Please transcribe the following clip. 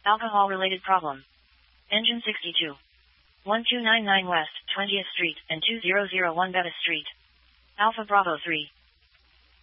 Alcohol-related problem. Engine 62. 1299 West, 20th Street, and 2001 Bevis Street. Alpha Bravo 3.